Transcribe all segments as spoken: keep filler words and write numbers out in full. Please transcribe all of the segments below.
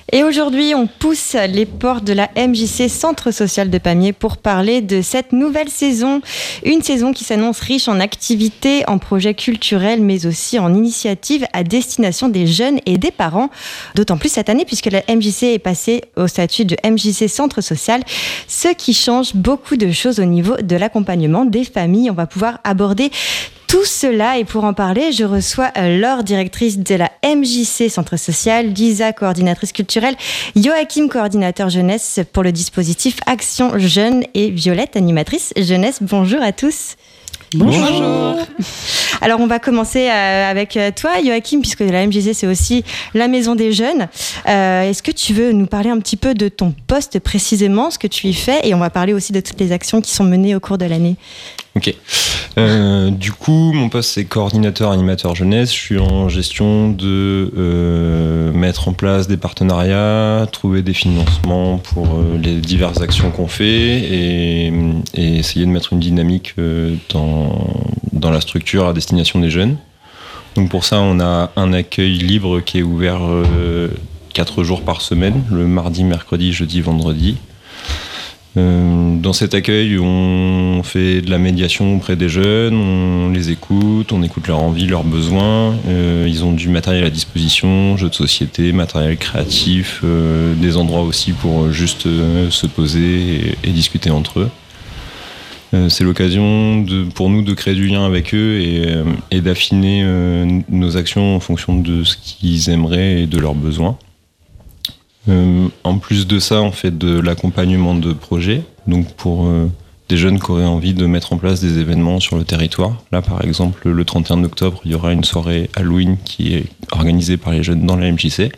Et aujourd'hui, on pousse les portes de la M J C Centre Social de Pamiers pour parler de cette nouvelle saison. Une saison qui s'annonce riche en activités, en projets culturels, mais aussi en initiatives à destination des jeunes et des parents. D'autant plus cette année, puisque la M J C est passée au statut de M J C Centre Social, ce qui change beaucoup de choses au niveau de l'accompagnement des familles. On va pouvoir aborder tout cela, et pour en parler, je reçois Laure, directrice de la M J C Centre Social, Lisa, coordinatrice culturelle, Joachim, coordinateur jeunesse pour le dispositif Action Jeune, et Violette, animatrice jeunesse. Bonjour à tous. Bonjour. Bonjour. Alors on va commencer euh, avec toi, Joachim, puisque la M J C c'est aussi la maison des jeunes. Euh, est-ce que tu veux nous parler un petit peu de ton poste précisément, ce que tu y fais, et on va parler aussi de toutes les actions qui sont menées au cours de l'année. Ok. Euh, du coup, mon poste c'est coordinateur animateur jeunesse. Je suis en gestion de euh, mettre en place des partenariats, trouver des financements pour euh, les diverses actions qu'on fait et, et essayer de mettre une dynamique euh, dans, dans la structure à destination des jeunes. Donc pour ça, on a un accueil libre qui est ouvert euh, quatre jours par semaine, le mardi, mercredi, jeudi, vendredi. Dans cet accueil, on fait de la médiation auprès des jeunes, on les écoute, on écoute leurs envies, leurs besoins. Euh, ils ont du matériel à disposition, jeux de société, matériel créatif, euh, des endroits aussi pour juste euh, se poser et, et discuter entre eux. Euh, c'est l'occasion de, pour nous de créer du lien avec eux et, euh, et d'affiner euh, nos actions en fonction de ce qu'ils aimeraient et de leurs besoins. Euh, en plus de ça, on fait de l'accompagnement de projets, donc pour euh, des jeunes qui auraient envie de mettre en place des événements sur le territoire. Là, par exemple, le trente et un octobre, il y aura une soirée Halloween qui est organisée par les jeunes dans la M J C.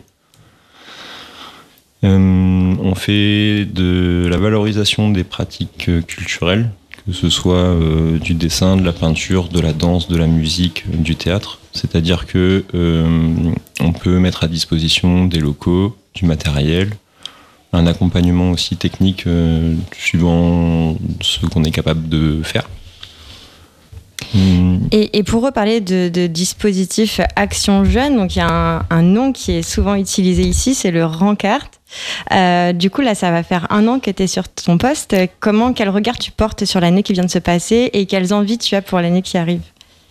Euh, on fait de la valorisation des pratiques culturelles, que ce soit euh, du dessin, de la peinture, de la danse, de la musique, du théâtre. C'est-à-dire que euh, on peut mettre à disposition des locaux, du matériel, un accompagnement aussi technique euh, suivant ce qu'on est capable de faire. Et, et pour reparler de, de dispositif Action Jeune, donc il y a un, un nom qui est souvent utilisé ici, c'est le Rencarte. Euh, du coup, là, ça va faire un an que tu es sur ton poste. Comment, quel regard tu portes sur l'année qui vient de se passer et quelles envies tu as pour l'année qui arrive ?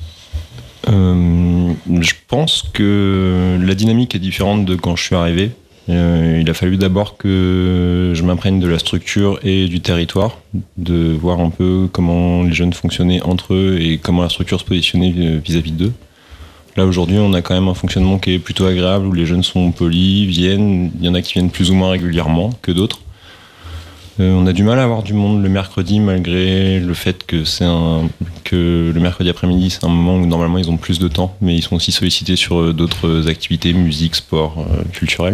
euh, Je pense que la dynamique est différente de quand je suis arrivé. Euh, il a fallu d'abord que je m'imprègne de la structure et du territoire, de voir un peu comment les jeunes fonctionnaient entre eux et comment la structure se positionnait vis-à-vis d'eux. Là, aujourd'hui, on a quand même un fonctionnement qui est plutôt agréable, où les jeunes sont polis, viennent. Il y en a qui viennent plus ou moins régulièrement que d'autres. Euh, on a du mal à avoir du monde le mercredi, malgré le fait que, c'est un, que le mercredi après-midi, c'est un moment où normalement ils ont plus de temps, mais ils sont aussi sollicités sur d'autres activités, musique, sport, euh, culturel.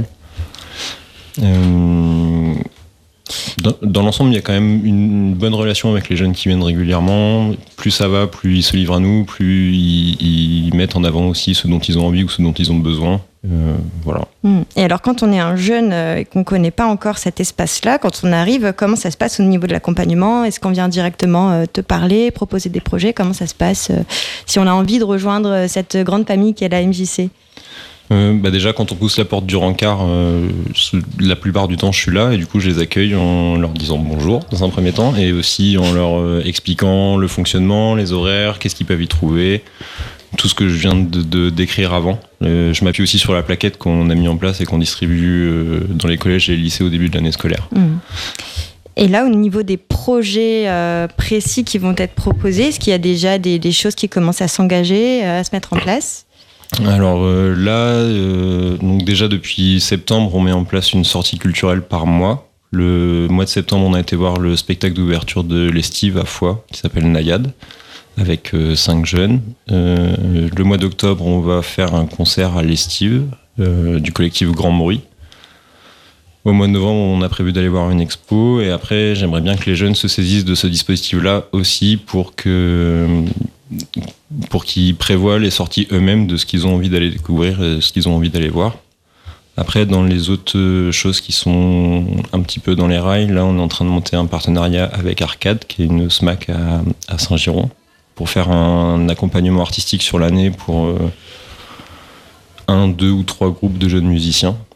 Euh, dans, dans l'ensemble, il y a quand même une bonne relation avec les jeunes qui viennent régulièrement. Plus ça va, plus ils se livrent à nous, plus ils, ils mettent en avant aussi ce dont ils ont envie ou ce dont ils ont besoin. Euh, voilà. Et alors, quand on est un jeune et qu'on ne connaît pas encore cet espace-là, quand on arrive, comment ça se passe au niveau de l'accompagnement ? Est-ce qu'on vient directement te parler, proposer des projets ? Comment ça se passe si on a envie de rejoindre cette grande famille qu'est la M J C ? Euh, bah déjà, quand on pousse la porte du rencard, euh, la plupart du temps, je suis là et du coup, je les accueille en leur disant bonjour dans un premier temps et aussi en leur euh, expliquant le fonctionnement, les horaires, qu'est-ce qu'ils peuvent y trouver, tout ce que je viens de, de décrire avant. Euh, je m'appuie aussi sur la plaquette qu'on a mis en place et qu'on distribue euh, dans les collèges et les lycées au début de l'année scolaire. Mmh. Et là, au niveau des projets euh, précis qui vont être proposés, est-ce qu'il y a déjà des, des choses qui commencent à s'engager, à se mettre en place ? Alors euh, là, euh, donc déjà depuis septembre, on met en place une sortie culturelle par mois. Le mois de septembre, on a été voir le spectacle d'ouverture de l'Estive à Foix, qui s'appelle Nayade, avec euh, cinq jeunes. Euh, le mois d'octobre, on va faire un concert à l'Estive euh, du collectif Grand Bruit. Au mois de novembre, on a prévu d'aller voir une expo. Et après, j'aimerais bien que les jeunes se saisissent de ce dispositif-là aussi pour que... pour qu'ils prévoient les sorties eux-mêmes de ce qu'ils ont envie d'aller découvrir et ce qu'ils ont envie d'aller voir. Après, dans les autres choses qui sont un petit peu dans les rails, là, on est en train de monter un partenariat avec Arcade, qui est une SMAC à, à Saint-Giron, pour faire un accompagnement artistique sur l'année pour euh, un, deux ou trois groupes de jeunes musiciens.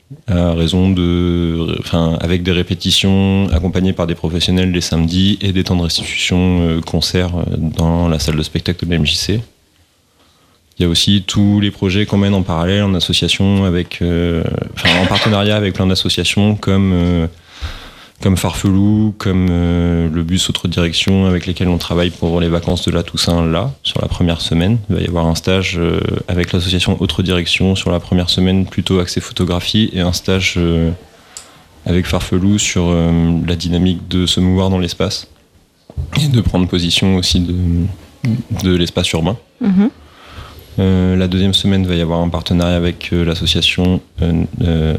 à raison de, enfin, avec des répétitions accompagnées par des professionnels les samedis et des temps de restitution euh, concerts dans la salle de spectacle de la M J C. Il y a aussi tous les projets qu'on mène en parallèle en association avec, euh, enfin, en partenariat avec plein d'associations comme euh, comme Farfelou, comme euh, le bus Autre Direction avec lesquels on travaille pour les vacances de la Toussaint là sur la première semaine. Il va y avoir un stage euh, avec l'association Autre Direction sur la première semaine plutôt axé photographie et un stage euh, avec Farfelou sur euh, la dynamique de se mouvoir dans l'espace et de prendre position aussi de, de l'espace urbain. Mmh. Euh, la deuxième semaine, il va y avoir un partenariat avec euh, l'association euh, euh,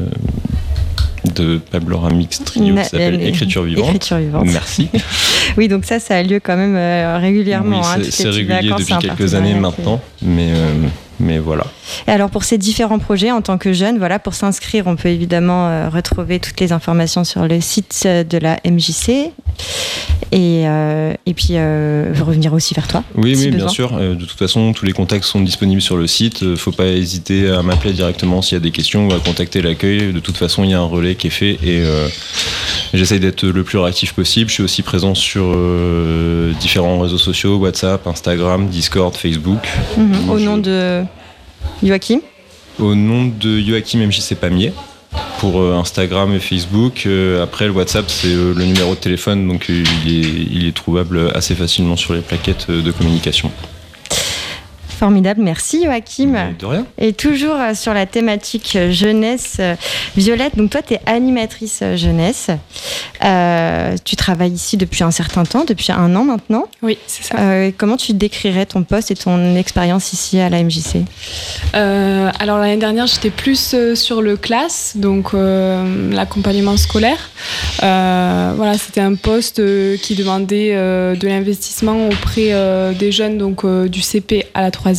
de Pablo Ramix Trio qui s'appelle euh, Écriture Vivante. Écriture Vivante. Merci. Oui, donc ça, ça a lieu quand même euh, régulièrement. Oui, c'est, hein, c'est régulier vacances, depuis quelques années maintenant, mais, euh, mais voilà. Et alors, pour ces différents projets, en tant que jeune, voilà, pour s'inscrire, on peut évidemment euh, retrouver toutes les informations sur le site de la M J C. Et, euh, et puis euh, revenir aussi vers toi. Oui, si oui, besoin. bien sûr. Euh, de toute façon, tous les contacts sont disponibles sur le site. Il ne faut pas hésiter à m'appeler directement s'il y a des questions ou à contacter l'accueil. De toute façon, il y a un relais qui est fait et euh, j'essaye d'être le plus réactif possible. Je suis aussi présent sur euh, différents réseaux sociaux, WhatsApp, Instagram, Discord, Facebook. Mmh, au je... nom de Joachim Au nom de Joachim M J C Pamiers. Pour euh, Instagram et Facebook. Euh, après, le WhatsApp, c'est euh, le numéro de téléphone, donc euh, il, est, il est trouvable assez facilement sur les plaquettes euh, de communication. Formidable, merci Joachim. De rien. Et toujours euh, sur la thématique euh, jeunesse, euh, Violette, donc toi tu es animatrice euh, jeunesse. Euh, tu travailles ici depuis un certain temps, depuis un an maintenant. Oui, c'est ça. Euh, comment tu décrirais ton poste et ton expérience ici à la M J C ? euh, Alors l'année dernière, j'étais plus euh, sur le classe, donc euh, l'accompagnement scolaire. Euh, voilà, c'était un poste euh, qui demandait euh, de l'investissement auprès euh, des jeunes, donc euh, du C P à la troisième.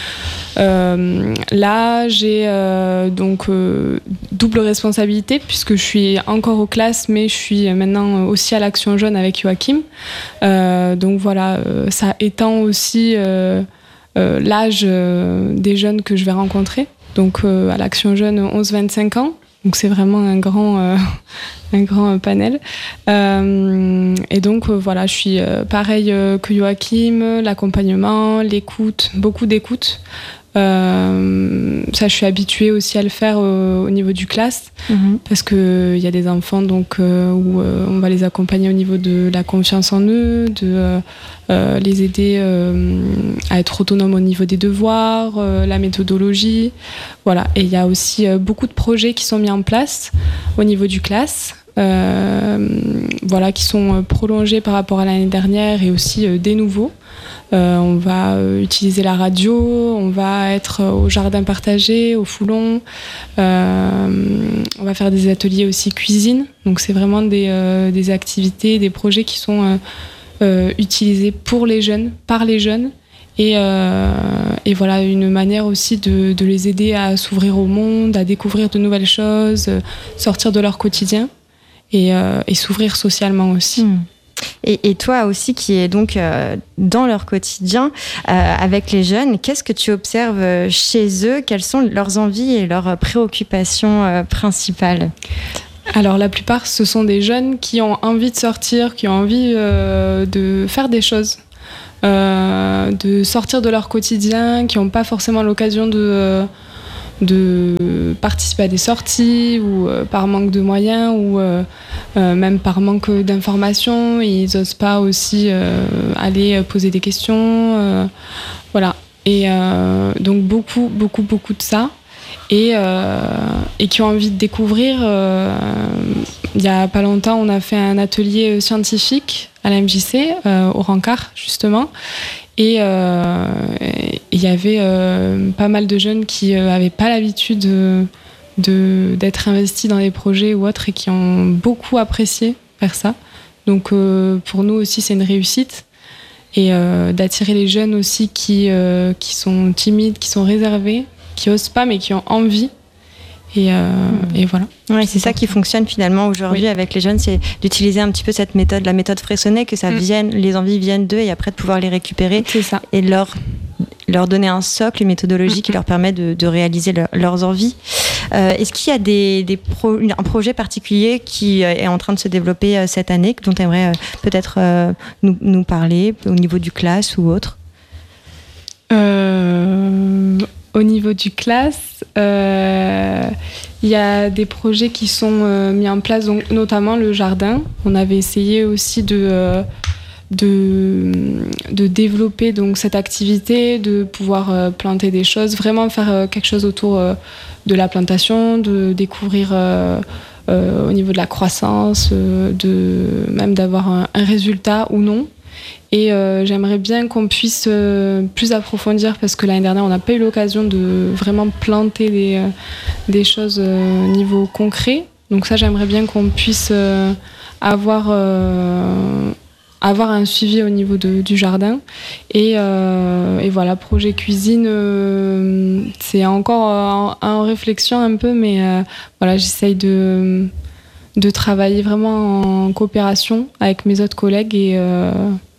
Euh, là, j'ai euh, donc euh, double responsabilité puisque je suis encore aux classes, mais je suis maintenant aussi à l'Action Jeune avec Joachim. Euh, donc voilà, euh, ça étend aussi euh, euh, l'âge euh, des jeunes que je vais rencontrer. Donc euh, à l'Action Jeune, onze vingt-cinq ans. Donc c'est vraiment un grand, euh, un grand panel. Euh, et donc euh, voilà, je suis euh, pareil euh, que Joachim, l'accompagnement, l'écoute, beaucoup d'écoute. Euh, ça, je suis habituée aussi à le faire euh, au niveau du classe, mmh. parce qu'il y a des enfants donc, euh, où euh, on va les accompagner au niveau de la confiance en eux, de euh, euh, les aider euh, à être autonomes au niveau des devoirs, euh, la méthodologie. Voilà. Et il y a aussi euh, beaucoup de projets qui sont mis en place au niveau du classe. Euh, voilà, qui sont prolongés par rapport à l'année dernière et aussi euh, des nouveaux. Euh, on va euh, utiliser la radio, on va être au jardin partagé, au Foulon, euh, on va faire des ateliers aussi cuisine. Donc c'est vraiment des, euh, des activités, des projets qui sont euh, euh, utilisés pour les jeunes, par les jeunes. Et, euh, et voilà, une manière aussi de, de les aider à s'ouvrir au monde, à découvrir de nouvelles choses, sortir de leur quotidien et, euh, et s'ouvrir socialement aussi. Mmh. Et, et toi aussi qui es donc euh, dans leur quotidien euh, avec les jeunes, qu'est-ce que tu observes chez eux ? Quelles sont leurs envies et leurs préoccupations euh, principales ? Alors la plupart, ce sont des jeunes qui ont envie de sortir, qui ont envie euh, de faire des choses, euh, de sortir de leur quotidien, qui n'ont pas forcément l'occasion de... Euh, de participer à des sorties ou euh, par manque de moyens ou euh, euh, même par manque d'informations, ils n'osent pas aussi euh, aller poser des questions, euh, voilà. Et euh, donc beaucoup, beaucoup, beaucoup de ça et, euh, et qui ont envie de découvrir. Euh, il y a pas longtemps, on a fait un atelier scientifique à la M J C, euh, au Rancard justement. Et il euh, y avait euh, pas mal de jeunes qui n'avaient euh, pas l'habitude de, de, d'être investis dans des projets ou autres et qui ont beaucoup apprécié faire ça. Donc euh, pour nous aussi, c'est une réussite. Et euh, d'attirer les jeunes aussi qui, euh, qui sont timides, qui sont réservés, qui n'osent pas mais qui ont envie. Et, euh, mmh. et voilà. Ouais, c'est ça qui fonctionne finalement aujourd'hui oui. avec les jeunes, c'est d'utiliser un petit peu cette méthode, la méthode Freyssonnet, que ça mmh. vienne, les envies viennent d'eux et après de pouvoir les récupérer c'est ça. Et leur, leur donner un socle, une méthodologie mmh. qui leur permet de, de réaliser leur, leurs envies. Euh, est-ce qu'il y a des, des pro, un projet particulier qui est en train de se développer cette année, dont tu aimerais peut-être nous, nous parler au niveau du classe ou autre? euh, Au niveau du classe, euh, il y a des projets qui sont euh, mis en place, donc, notamment le jardin. On avait essayé aussi de... Euh, De, de développer donc cette activité, de pouvoir euh, planter des choses, vraiment faire euh, quelque chose autour euh, de la plantation, de découvrir euh, euh, au niveau de la croissance, euh, de, même d'avoir un, un résultat ou non. Et euh, j'aimerais bien qu'on puisse euh, plus approfondir, parce que l'année dernière on n'a pas eu l'occasion de vraiment planter des, euh, des choses euh, au niveau concret. Donc ça, j'aimerais bien qu'on puisse euh, avoir... Euh, avoir un suivi au niveau de, du jardin. Et, euh, et voilà, projet cuisine, euh, c'est encore en, en réflexion un peu, mais euh, voilà, j'essaye de, de travailler vraiment en coopération avec mes autres collègues et, euh,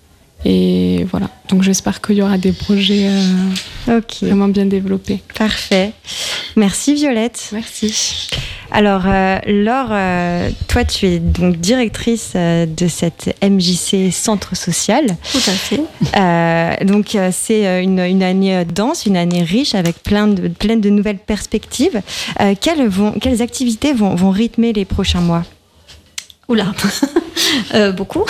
et voilà. Donc j'espère qu'il y aura des projets euh, okay. vraiment bien développés. Parfait. Merci Violette. Merci. Alors, euh, Laure, euh, toi, tu es donc directrice euh, de cette M J C Centre Social. Tout à fait. Euh, donc, euh, c'est une, une année dense, une année riche, avec plein de, plein de nouvelles perspectives. Euh, quelles, vont, quelles activités vont, vont rythmer les prochains mois? Oula, euh, beaucoup.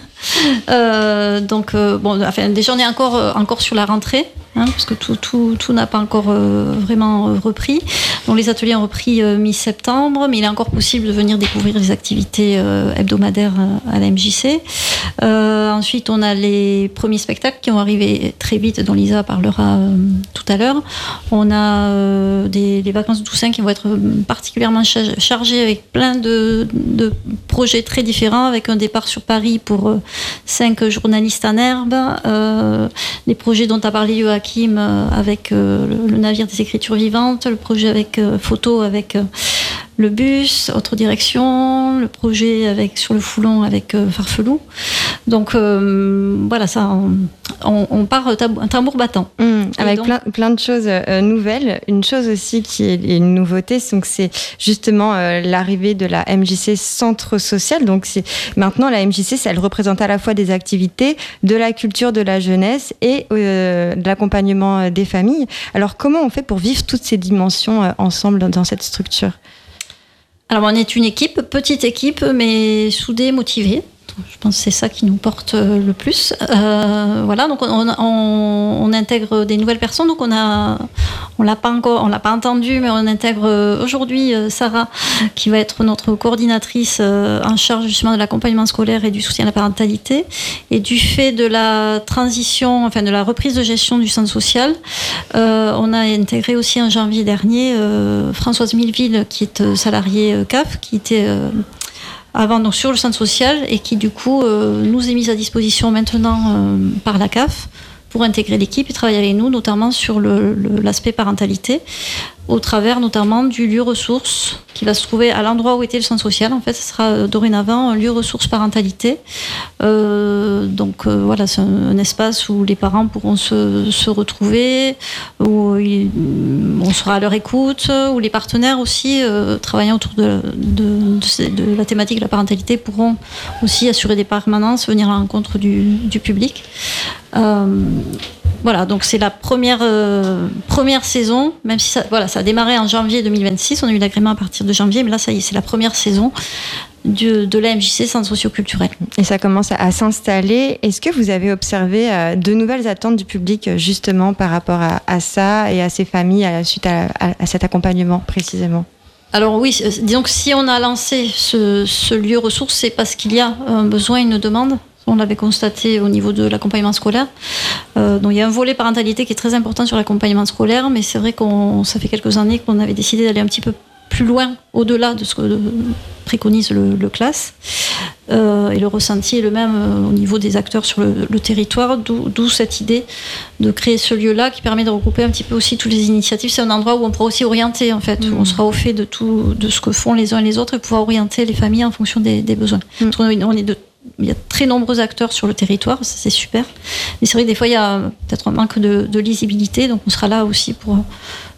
Euh, donc, euh, bon, enfin, déjà, on est encore, euh, encore sur la rentrée, hein, parce que tout, tout, tout n'a pas encore euh, vraiment euh, repris. Donc, les ateliers ont repris euh, mi-septembre, mais il est encore possible de venir découvrir les activités euh, hebdomadaires euh, à la M J C. Euh, ensuite, on a les premiers spectacles qui ont arrivé très vite, dont Lisa parlera euh, tout à l'heure. On a euh, des, des vacances de Toussaint qui vont être particulièrement chargées avec plein de, de projets très différents, avec un départ sur Paris pour euh, cinq journalistes en herbe, euh, les projets dont a parlé Joachim euh, avec euh, le, le navire des écritures vivantes, le projet avec euh, photo avec euh, le bus, autre direction, le projet avec sur le Foulon avec euh, Farfelou. Donc euh, voilà, ça, on, on, on part tab- tambour battant. Mmh, avec donc, plein, plein de choses euh, nouvelles. Une chose aussi qui est une nouveauté, donc c'est justement euh, l'arrivée de la M J C Centre Social. Donc c'est, maintenant, la M J C, elle représente à la fois des activités, de la culture, de la jeunesse et euh, de l'accompagnement des familles. Alors comment on fait pour vivre toutes ces dimensions euh, ensemble dans, dans cette structure ? Alors on est une équipe, petite équipe, mais soudée, motivée. Je pense que c'est ça qui nous porte le plus. Euh, voilà, donc on, on, on intègre des nouvelles personnes. Donc on a, on l'a pas encore, on l'a pas entendu, mais on intègre aujourd'hui Sarah, qui va être notre coordinatrice en charge justement de l'accompagnement scolaire et du soutien à la parentalité. Et du fait de la transition, enfin de la reprise de gestion du centre social, euh, on a intégré aussi en janvier dernier euh, Françoise Milleville, qui est salariée C A F, qui était euh, avant donc sur le centre social et qui du coup euh, nous est mise à disposition maintenant euh, par la C A F pour intégrer l'équipe et travailler avec nous notamment sur le, le, l'aspect parentalité au travers notamment du lieu ressource qui va se trouver à l'endroit où était le centre social. En fait, ce sera dorénavant un lieu ressource parentalité. Euh, donc euh, voilà, c'est un, un espace où les parents pourront se, se retrouver, où ils, on sera à leur écoute, où les partenaires aussi euh, travaillant autour de, de, de, de la thématique de la parentalité pourront aussi assurer des permanences, venir à la rencontre du, du public. Euh, Voilà, donc c'est la première, euh, première saison, même si ça, voilà, ça a démarré en janvier deux mille vingt-six, on a eu l'agrément à partir de janvier, mais là, ça y est, c'est la première saison de, de la M J C, Centre socio-culturel. Et ça commence à, à s'installer. Est-ce que vous avez observé euh, de nouvelles attentes du public, justement, par rapport à, à ça et à ces familles, à la suite à, à, à cet accompagnement, précisément ? Alors oui, disons que si on a lancé ce, ce lieu ressource, c'est parce qu'il y a un besoin, une demande. On l'avait constaté au niveau de l'accompagnement scolaire. Euh, donc il y a un volet parentalité qui est très important sur l'accompagnement scolaire, mais c'est vrai qu'on ça fait quelques années qu'on avait décidé d'aller un petit peu plus loin, au-delà de ce que préconise le, le classe. Euh, et le ressenti est le même euh, au niveau des acteurs sur le, le territoire, d'où, d'où cette idée de créer ce lieu-là qui permet de regrouper un petit peu aussi toutes les initiatives. C'est un endroit où on pourra aussi orienter, en fait, mmh. où on sera au fait de tout, de ce que font les uns et les autres et pouvoir orienter les familles en fonction des, des besoins. Mmh. On est de Il y a très nombreux acteurs sur le territoire, ça c'est super. Mais c'est vrai que des fois, il y a peut-être un manque de, de lisibilité, donc on sera là aussi pour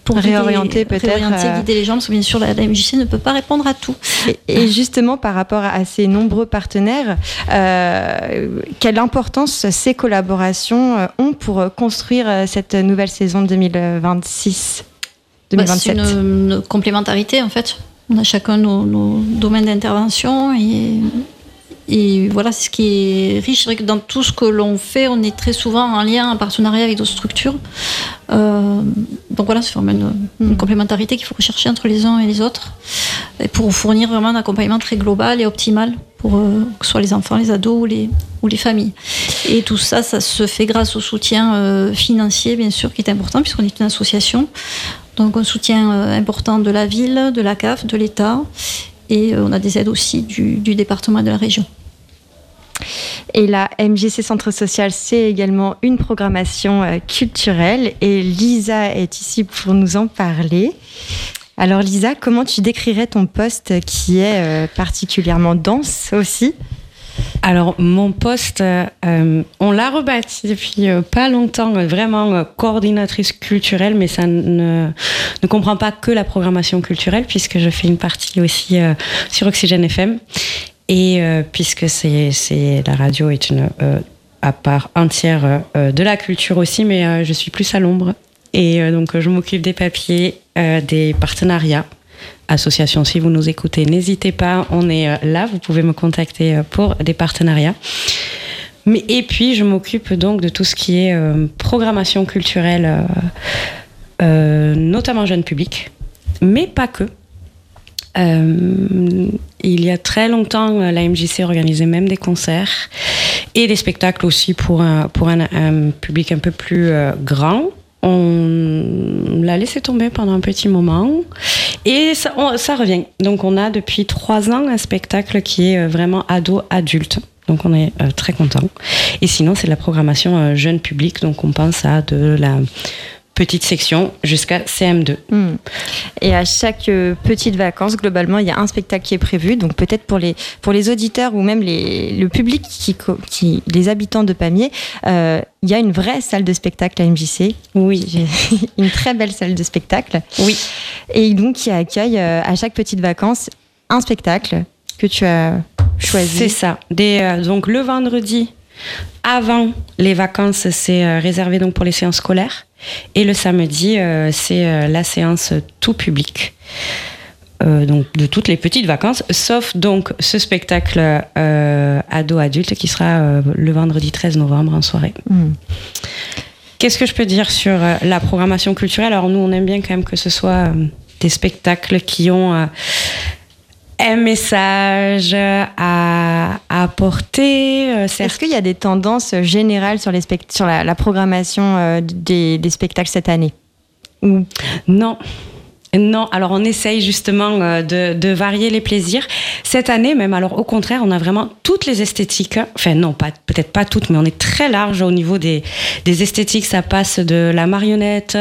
pour réorienter guider, peut-être. Réorienter, euh... guider les gens, parce que bien sûr, la, la M J C ne peut pas répondre à tout. Et, et justement, par rapport à ces nombreux partenaires, euh, quelle importance ces collaborations ont pour construire cette nouvelle saison deux mille vingt-six deux mille vingt-sept ? Bah, c'est une, une complémentarité, en fait. On a chacun nos, nos domaines d'intervention et... Et voilà, c'est ce qui est riche. C'est vrai que dans tout ce que l'on fait, on est très souvent en lien, en partenariat avec d'autres structures. Euh, donc voilà, c'est vraiment une, une mmh. complémentarité qu'il faut rechercher entre les uns et les autres. Et pour fournir vraiment un accompagnement très global et optimal pour euh, que ce soit les enfants, les ados ou les, ou les familles. Et tout ça, ça se fait grâce au soutien euh, financier, bien sûr, qui est important, puisqu'on est une association. Donc un soutien euh, important de la ville, de la C A F, de l'État. Et euh, on a des aides aussi du, du département et de la région. Et la M J C Centre Social, c'est également une programmation euh, culturelle. Et Lisa est ici pour nous en parler. Alors Lisa, comment tu décrirais ton poste qui est euh, particulièrement dense aussi ? Alors, mon poste, euh, on l'a rebâti depuis euh, pas longtemps, euh, vraiment euh, coordinatrice culturelle, mais ça ne, ne comprend pas que la programmation culturelle, puisque je fais une partie aussi euh, sur Oxygène F M. Et euh, puisque c'est, c'est, la radio est une euh, à part entière euh, de la culture aussi, mais euh, je suis plus à l'ombre. Et euh, donc, je m'occupe des papiers, euh, des partenariats. Association, si vous nous écoutez, n'hésitez pas, on est là, vous pouvez me contacter pour des partenariats. Mais, et puis, je m'occupe donc de tout ce qui est euh, programmation culturelle, euh, euh, notamment jeune public, mais pas que. Euh, il y a très longtemps, la M J C organisait même des concerts et des spectacles aussi pour un, pour un, un public un peu plus euh, grand. On l'a laissé tomber pendant un petit moment et ça, on, ça revient. Donc on a depuis trois ans un spectacle qui est vraiment ado-adulte. Donc on est euh, très contents. Et sinon c'est de la programmation euh, jeune public. Donc on pense à de la petite section jusqu'à C M deux. Mmh. Et à chaque euh, petite vacances, globalement, il y a un spectacle qui est prévu. Donc peut-être pour les, pour les auditeurs ou même les, le public, qui, qui, les habitants de Pamiers, euh, il y a une vraie salle de spectacle à M J C. Oui. J'ai une très belle salle de spectacle. Oui. Et donc qui accueille euh, à chaque petite vacances un spectacle que tu as choisi. C'est ça. Des, euh, donc le vendredi, avant les vacances, c'est euh, réservé donc pour les séances scolaires. Et le samedi, euh, c'est euh, la séance tout public. Euh, donc de toutes les petites vacances, sauf donc ce spectacle euh, ado-adulte qui sera euh, le vendredi treize novembre en soirée. Mmh. Qu'est-ce que je peux dire sur euh, la programmation culturelle ? Alors nous, on aime bien quand même que ce soit euh, des spectacles qui ont euh, un message à, à apporter. Euh, Est-ce qu'il y a des tendances générales sur, les spect- sur la, la programmation euh, des, des spectacles cette année ? Ou... Non. Non, alors on essaye justement de, de varier les plaisirs. Cette année même, alors au contraire, on a vraiment toutes les esthétiques. Enfin non, pas, peut-être pas toutes, mais on est très large au niveau des, des esthétiques. Ça passe de la marionnette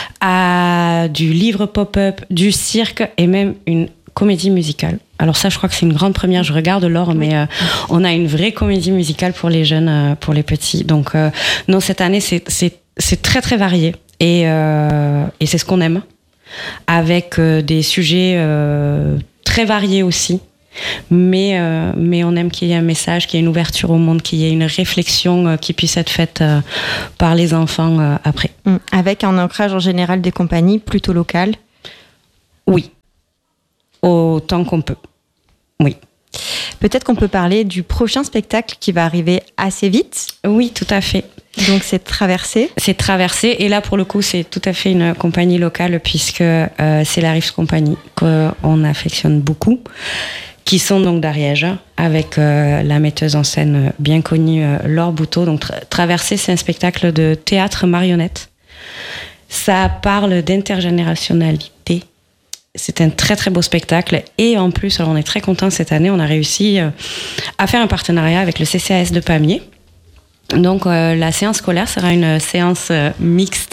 à du livre pop-up, du cirque et même une comédie musicale. Alors ça, je crois que c'est une grande première. Je regarde Laure, mais euh, on a une vraie comédie musicale pour les jeunes, euh, pour les petits. Donc euh, non, cette année, c'est, c'est, c'est très très varié. Et, euh, et c'est ce qu'on aime. Avec euh, des sujets euh, très variés aussi. Mais, euh, mais on aime qu'il y ait un message, qu'il y ait une ouverture au monde, qu'il y ait une réflexion euh, qui puisse être faite euh, par les enfants euh, après. Mmh. Avec un ancrage en général des compagnies plutôt locales ? Oui. Autant qu'on peut. Oui. Peut-être qu'on peut parler du prochain spectacle qui va arriver assez vite. Oui, tout à fait. Donc c'est Traversée. C'est Traversée. Et là, pour le coup, c'est tout à fait une compagnie locale puisque euh, c'est la Rives Compagnie qu'on affectionne beaucoup, qui sont donc d'Ariège, avec euh, la metteuse en scène bien connue euh, Laure Bouteau. Donc tra- Traversée, c'est un spectacle de théâtre marionnette. Ça parle d'intergénérationnalité. C'est un très très beau spectacle et en plus, alors on est très contents cette année, on a réussi euh, à faire un partenariat avec le C C A S de Pamiers. Donc euh, la séance scolaire sera une séance euh, mixte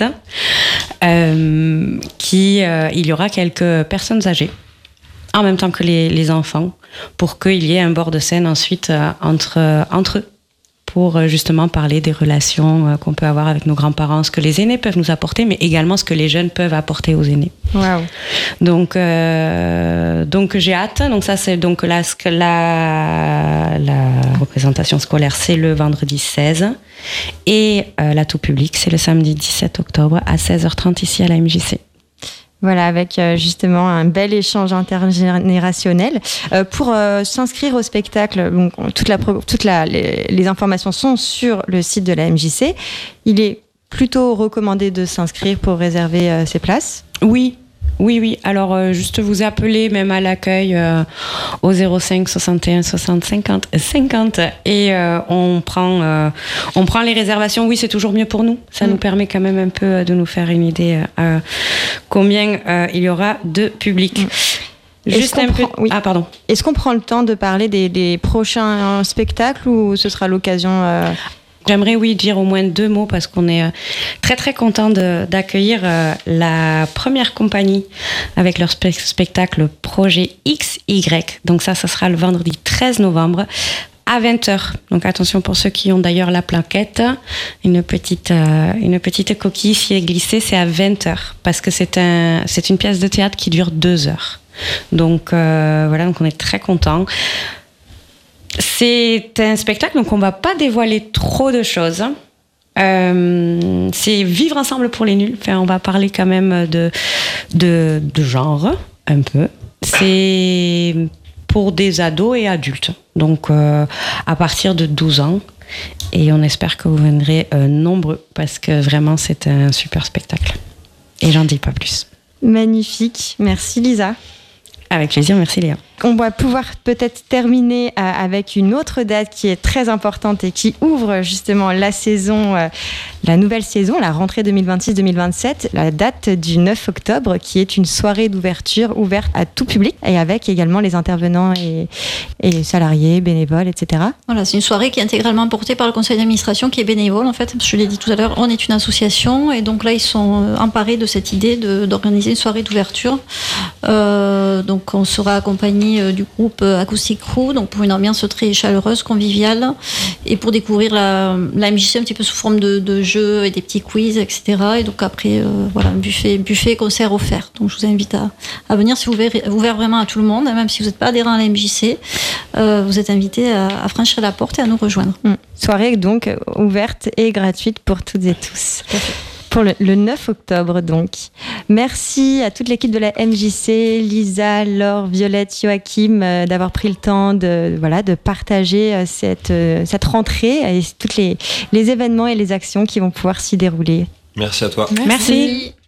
euh, qui euh, il y aura quelques personnes âgées en même temps que les, les enfants pour qu'il y ait un bord de scène ensuite euh, entre, euh, entre eux pour euh, justement parler des relations euh, qu'on peut avoir avec nos grands-parents, ce que les aînés peuvent nous apporter, mais également ce que les jeunes peuvent apporter aux aînés. Wow. Donc, euh, donc j'ai hâte. Donc ça, c'est donc la, la, la représentation scolaire, c'est le vendredi seize. Et euh, la tout public, c'est le samedi dix-sept octobre à seize heures trente ici à la M J C. Voilà, avec euh, justement un bel échange intergénérationnel. Euh, pour euh, s'inscrire au spectacle, donc, toute la, toute la, les, les informations sont sur le site de la M J C. Il est plutôt recommandé de s'inscrire pour réserver euh, ses places. Oui. Oui, oui. Alors, euh, juste vous appeler même à l'accueil euh, au zéro cinq soixante et un soixante cinquante cinquante et euh, on prend euh, on prend les réservations. Oui, c'est toujours mieux pour nous. Ça mmh. nous permet quand même un peu de nous faire une idée euh, combien euh, il y aura de public. Mmh. Juste un prend, peu. Oui. Ah, pardon. Est-ce qu'on prend le temps de parler des, des prochains spectacles ou ce sera l'occasion euh... J'aimerais, oui, dire au moins deux mots parce qu'on est très, très content de, d'accueillir euh, la première compagnie avec leur spe- spectacle Projet X Y. Donc ça, ça sera le vendredi treize novembre à vingt heures. Donc attention pour ceux qui ont d'ailleurs la plaquette. Une petite, euh, une petite coquille s'y est glissée, c'est à vingt heures parce que c'est, un, c'est une pièce de théâtre qui dure deux heures. Donc euh, voilà, donc on est très contents. C'est un spectacle, donc on ne va pas dévoiler trop de choses. Euh, c'est vivre ensemble pour les nuls. Enfin, on va parler quand même de, de, de genre, un peu. C'est pour des ados et adultes, donc euh, à partir de douze ans. Et on espère que vous viendrez euh, nombreux, parce que vraiment, c'est un super spectacle. Et j'en dis pas plus. Magnifique. Merci Lisa. Avec plaisir, merci Léa. On va pouvoir peut-être terminer euh, avec une autre date qui est très importante et qui ouvre justement la saison, euh, la nouvelle saison, la rentrée deux mille vingt-six deux mille vingt-sept, la date du neuf octobre, qui est une soirée d'ouverture ouverte à tout public et avec également les intervenants et, et salariés, bénévoles, et cetera. Voilà, c'est une soirée qui est intégralement portée par le conseil d'administration qui est bénévole en fait. Je l'ai dit tout à l'heure, on est une association et donc là ils sont emparés de cette idée de, d'organiser une soirée d'ouverture. Euh, donc on sera accompagné du groupe Acoustic Crew, donc pour une ambiance très chaleureuse, conviviale, et pour découvrir la, la M J C un petit peu sous forme de, de jeux et des petits quiz, et cetera. Et donc après, euh, voilà, buffet, buffet, concert offert. Donc je vous invite à, à venir, si vous êtes ouvert vraiment à tout le monde, même si vous n'êtes pas adhérent à la M J C, euh, vous êtes invité à, à franchir la porte et à nous rejoindre. Mmh. Soirée donc ouverte et gratuite pour toutes et tous. Pour le, le neuf octobre donc. Merci à toute l'équipe de la M J C, Lisa, Laure, Violette, Joachim, euh, d'avoir pris le temps de, voilà, de partager euh, cette, euh, cette rentrée et tous les, les événements et les actions qui vont pouvoir s'y dérouler. Merci à toi. Merci. Merci.